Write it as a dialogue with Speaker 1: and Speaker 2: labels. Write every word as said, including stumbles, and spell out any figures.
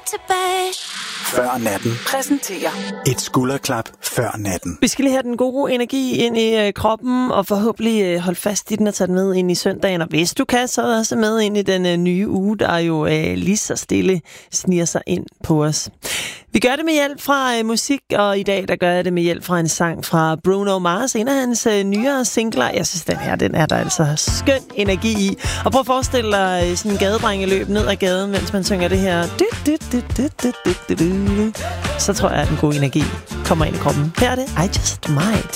Speaker 1: tilbage.
Speaker 2: Før natten.
Speaker 3: Præsenterer
Speaker 2: Et skulderklap før natten.
Speaker 4: Vi skal lige have den gode energi ind i øh, kroppen, og forhåbentlig øh, holde fast i den og tage den med ind i søndagen. Og hvis du kan, så også med ind i den øh, nye uge, der jo øh, lige så stille sniger sig ind på os. Vi gør det med hjælp fra øh, musik, og i dag der gør jeg det med hjælp fra en sang fra Bruno Mars, en af hans øh, nyere singler. Jeg synes, den her, den er der altså skøn energi i. Og prøv at forestille dig øh, sådan en gadedrengeløb ned ad gaden, mens man synger det her. Du, du, du, du, du, du, du, du. Så tror jeg, at den gode energi kommer ind i kroppen. Her er det I Just Might.